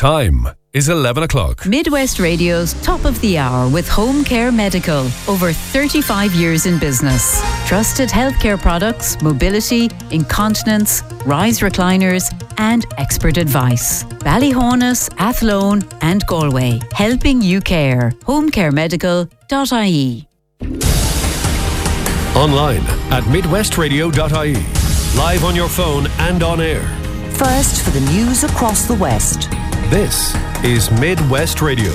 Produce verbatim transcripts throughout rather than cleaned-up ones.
time is eleven o'clock. Midwest Radio's Top of the Hour with Home Care Medical. Over thirty-five years in business. Trusted healthcare products, mobility, incontinence, rise recliners and expert advice. Ballyhonus, Athlone and Galway. Helping you care. home care medical dot I E. Online at midwest radio dot I E. Live on your phone and on air. First for the news across the West. This is Midwest Radio.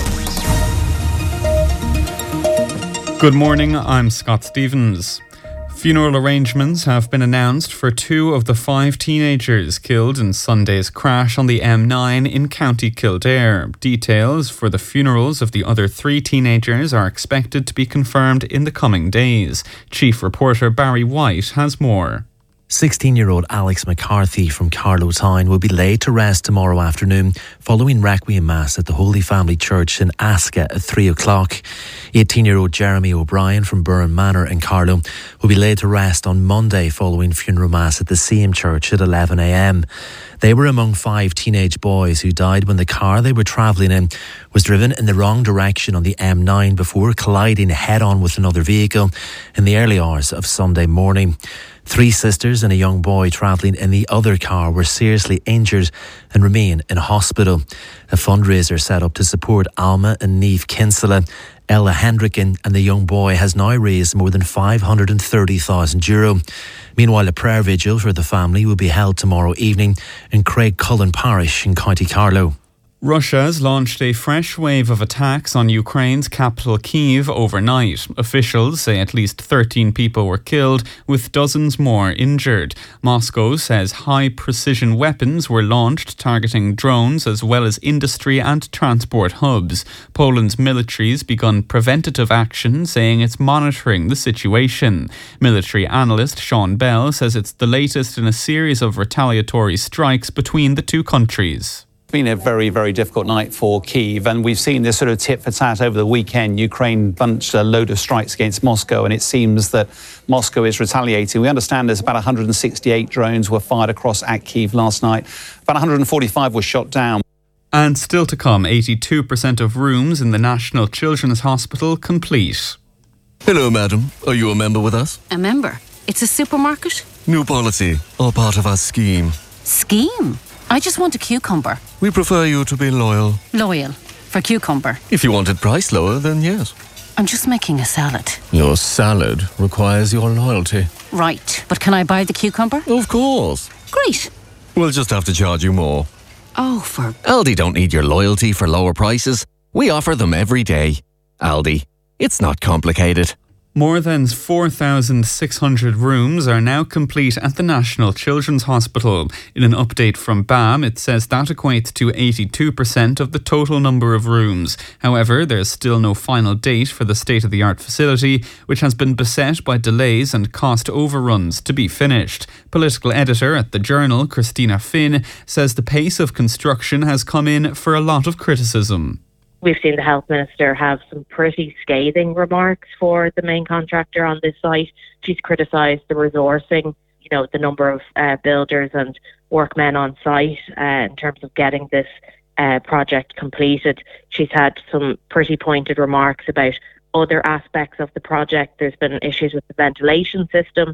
Good morning, I'm Scott Stevens. Funeral arrangements have been announced for two of the five teenagers killed in Sunday's crash on the M nine in County Kildare. Details for the funerals of the other three teenagers are expected to be confirmed in the coming days. Chief reporter Barry White has more. sixteen-year-old Alex McCarthy from Carlow Town will be laid to rest tomorrow afternoon following Requiem Mass at the Holy Family Church in Asca at three o'clock. eighteen-year-old Jeremy O'Brien from Burren Manor in Carlow will be laid to rest on Monday following funeral Mass at the same church at eleven a.m. They were among five teenage boys who died when the car they were travelling in was driven in the wrong direction on the M nine before colliding head-on with another vehicle in the early hours of Sunday morning. Three sisters and a young boy travelling in the other car were seriously injured and remain in hospital. A fundraiser set up to support Alma and Neve Kinsella, Ella Hendricken and the young boy has now raised more than five hundred thirty thousand euro. Meanwhile, a prayer vigil for the family will be held tomorrow evening in Craigcullen Parish in County Carlow. Russia has launched a fresh wave of attacks on Ukraine's capital Kyiv overnight. Officials say at least thirteen people were killed, with dozens more injured. Moscow says high-precision weapons were launched targeting drones as well as industry and transport hubs. Poland's military's begun preventative action, saying it's monitoring the situation. Military analyst Sean Bell says it's the latest in a series of retaliatory strikes between the two countries. It's been a very, very difficult night for Kyiv, and we've seen this sort of tit for tat over the weekend. Ukraine launched a load of strikes against Moscow, and it seems that Moscow is retaliating. We understand there's about one hundred sixty-eight drones were fired across at Kyiv last night. About one hundred forty-five were shot down. And still to come, eighty-two percent of rooms in the National Children's Hospital complete. Hello, madam. Are you a member with us? A member? It's a supermarket? New policy, all part of our scheme. Scheme? I just want a cucumber. We prefer you to be loyal. Loyal? For cucumber? If you wanted price lower, then yes. I'm just making a salad. Your salad requires your loyalty. Right, but can I buy the cucumber? Of course. Great. We'll just have to charge you more. Oh, for... Aldi don't need your loyalty for lower prices. We offer them every day. Aldi. It's not complicated. More than four thousand six hundred rooms are now complete at the National Children's Hospital. In an update from B A M, it says that equates to eighty-two percent of the total number of rooms. However, there's still no final date for the state-of-the-art facility, which has been beset by delays and cost overruns to be finished. Political editor at the Journal, Christina Finn, says the pace of construction has come in for a lot of criticism. We've seen the Health Minister have some pretty scathing remarks for the main contractor on this site. She's criticised the resourcing, you know, the number of uh, builders and workmen on site uh, in terms of getting this uh, project completed. She's had some pretty pointed remarks about other aspects of the project. There's been issues with the ventilation system.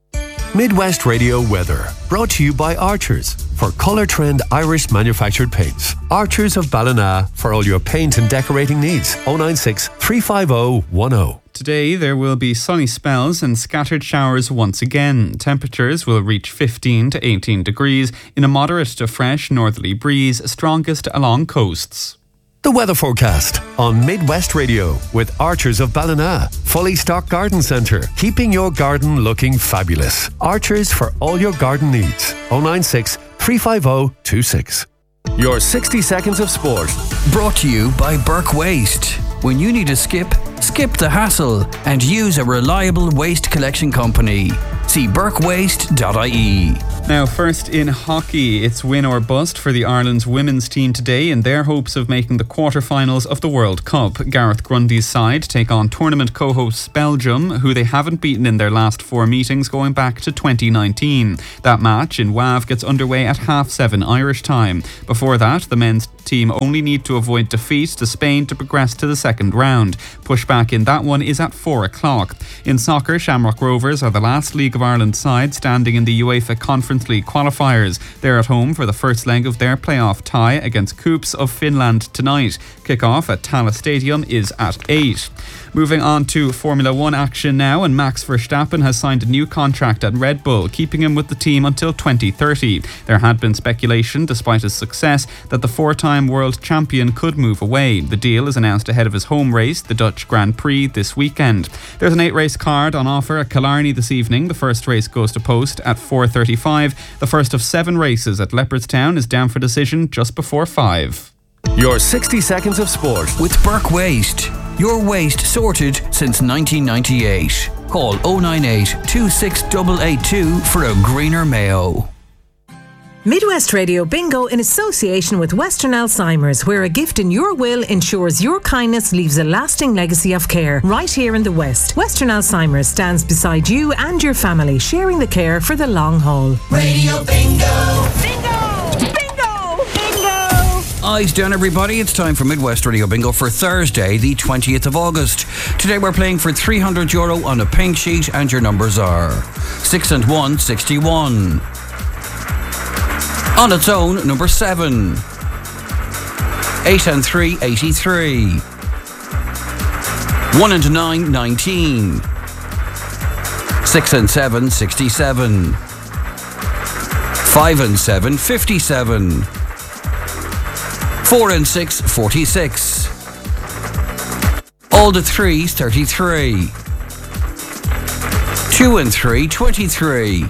Midwest Radio weather, brought to you by Archers for Colour Trend Irish manufactured paints. Archers of Ballina for all your paint and decorating needs. oh nine six, three five oh, one oh. Today there will be sunny spells and scattered showers once again. Temperatures will reach fifteen to eighteen degrees in a moderate to fresh northerly breeze, strongest along coasts. The weather forecast on Midwest Radio with Archers of Ballina. Fully stocked garden centre, keeping your garden looking fabulous. Archers for all your garden needs. oh nine six, three five oh, two six. Your sixty seconds of sport. Brought to you by Burke Waste. When you need a skip, skip the hassle and use a reliable waste collection company. See burke waste dot I E. Now, first in hockey, it's win or bust for the Ireland's women's team today in their hopes of making the quarterfinals of the World Cup. Gareth Grundy's side take on tournament co-hosts Belgium, who they haven't beaten in their last four meetings going back to twenty nineteen. That match in W A V gets underway at half seven Irish time. Before that, the men's team only need to avoid defeat to Spain to progress to the second round. Pushback in that one is at four o'clock. In soccer, Shamrock Rovers are the last League of Ireland side standing in the UEFA Conference League qualifiers. They're at home for the first leg of their playoff tie against Coups of Finland tonight. Kick-off at Tallaght Stadium is at eight. Moving on to Formula One action now, and Max Verstappen has signed a new contract at Red Bull, keeping him with the team until twenty thirty. There had been speculation, despite his success, that the four-time world champion could move away. The deal is announced ahead of his home race, the Dutch Grand Prix, this weekend. There's an eight-race card on offer at Killarney this evening. The first race goes to post at four thirty-five. The first of seven races at Leopardstown is down for decision just before five. Your sixty seconds of sport with Burke Waste. Your waste sorted since nineteen ninety-eight. Call oh nine eight, two six eight eight two for a greener Mayo. Midwest Radio Bingo in association with Western Alzheimer's, where a gift in your will ensures your kindness leaves a lasting legacy of care. Right here in the West, Western Alzheimer's stands beside you and your family, sharing the care for the long haul. Radio Bingo! Bingo! Bingo! Bingo! Eyes down, everybody. It's time for Midwest Radio Bingo for Thursday, the twentieth of August. Today we're playing for three hundred euro on a pink sheet, and your numbers are six and one, sixty-one. On its own, number seven. eight and three, eighty-three. one and nine, nineteen. six and seven, sixty-seven. five and seven, fifty-seven. four and six, forty-six. All the threes, thirty-three. two and three, twenty-three.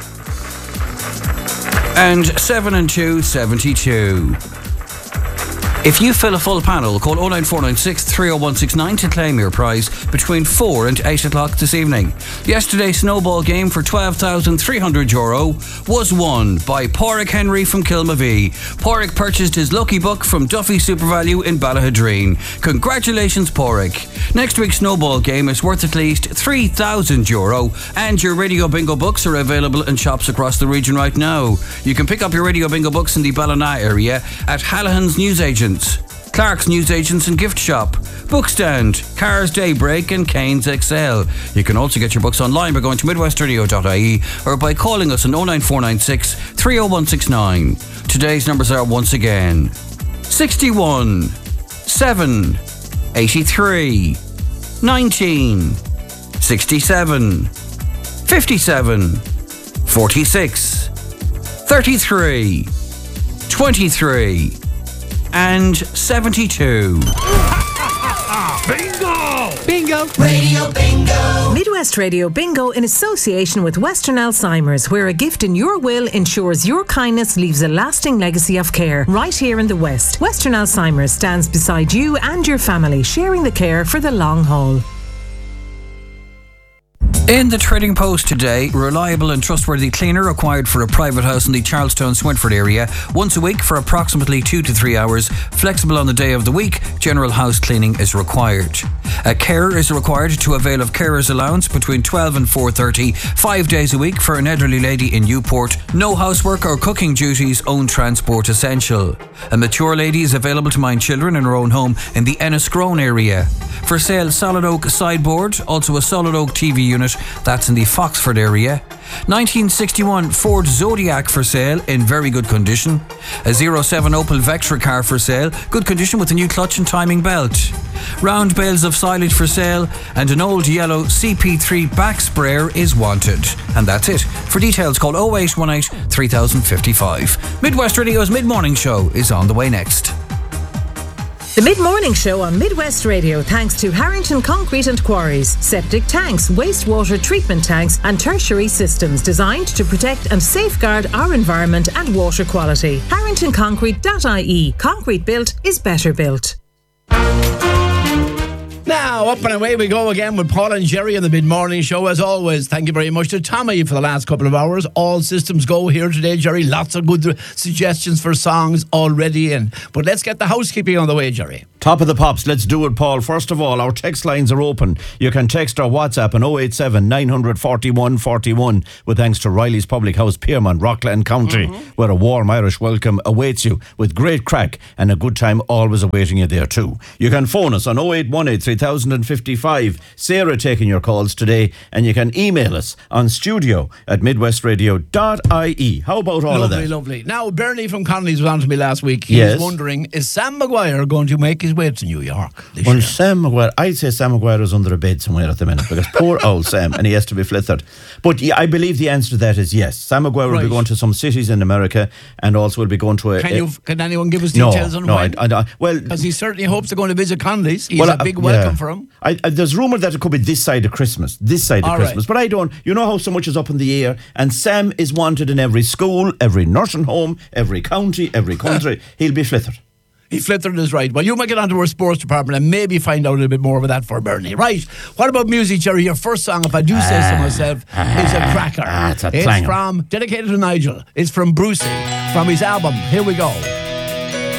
And seven and two, seventy-two. If you fill a full panel, call oh nine four nine six, three oh one six nine to claim your prize between four and eight o'clock this evening. Yesterday's snowball game for twelve thousand three hundred euro was won by Pádraig Henry from Kilmavie. Pádraig purchased his lucky book from Duffy SuperValue in Ballahadreen. Congratulations, Pádraig. Next week's snowball game is worth at least three thousand euro, and your Radio Bingo books are available in shops across the region right now. You can pick up your Radio Bingo books in the Ballina area at Hallahan's Newsagents, Clark's Newsagents and Gift Shop, Bookstand, Cars Daybreak and Kane's X L. You can also get your books online by going to midwest radio dot I E or by calling us on oh nine four nine six, three oh one six nine. Today's numbers are once again sixty-one, seven, eighty-three, nineteen, sixty-seven, fifty-seven, forty-six, thirty-three, twenty-three, and seventy-two. Bingo! Bingo! Radio Bingo! Midwest Radio Bingo in association with Western Alzheimer's, where a gift in your will ensures your kindness leaves a lasting legacy of care. Right here in the West, Western Alzheimer's stands beside you and your family, sharing the care for the long haul. In the Trading Post today, reliable and trustworthy cleaner required for a private house in the Charlestown Swinford area, once a week for approximately two to three hours, flexible on the day of the week. General house cleaning is required. A carer is required to avail of carer's allowance between twelve and four thirty, five days a week for an elderly lady in Newport. No housework or cooking duties, own transport essential. A mature lady is available to mind children in her own home in the Enniscrone area. For sale, solid oak sideboard, also a solid oak T V unit, that's in the Foxford area. nineteen sixty-one Ford Zodiac for sale, in very good condition. A oh seven Opel Vectra car for sale, good condition with a new clutch and timing belt. Round bales of silage for sale, and an old yellow C P three back sprayer is wanted. And that's it. For details, call oh eight one eight, three thousand fifty-five. Midwest Radio's mid-morning show is on the way next. The Mid-Morning Show on Midwest Radio, thanks to Harrington Concrete and Quarries. Septic tanks, wastewater treatment tanks and tertiary systems designed to protect and safeguard our environment and water quality. harrington concrete dot I E. Concrete built is better built. Now, up and away we go again with Paul and Jerry in the mid-morning show. As always, thank you very much to Tommy for the last couple of hours. All systems go here today, Jerry. Lots of good suggestions for songs already in. But let's get the housekeeping on the way, Jerry. Top of the pops, let's do it, Paul. First of all, our text lines are open. You can text our WhatsApp on oh eight seven, nine four one, four one with thanks to Riley's Public House, Pearmont, Rockland County, mm-hmm. where a warm Irish welcome awaits you with great crack and a good time always awaiting you there too. You can phone us on oh eight one eight, three thousand fifty-five. Sarah taking your calls today, and you can email us on studio at midwestradio dot I E. How about all lovely, of that? Lovely, lovely. Now, Bernie from Connolly's was on to me last week. He yes. was wondering, is Sam Maguire going to make his way to New York this well, year? Sam Maguire, I'd say Sam Maguire is under a bed somewhere at the minute because poor old Sam, and he has to be flithered. But yeah, I believe the answer to that is yes. Sam Maguire will right. be going to some cities in America, and also will be going to a... Can, a, you, can anyone give us details no, on no, when? I, I, well, because he certainly hopes to go to visit Connolly's. He's well, a big welcome yeah. for him. I, I, there's rumour that it could be this side of Christmas, this side of All Christmas, right. but I don't, you know how so much is up in the air, and Sam is wanted in every school, every nursing home, every county, every country. He'll be flithered. He flithered is right. Well, you might get onto our sports department and maybe find out a little bit more about that for Bernie. Right. What about music, Jerry? Your first song, if I do say so myself, ah, is a cracker. Ah, it's a it's clanger. from, dedicated to Nigel. It's from Brucey, from his album. Here we go.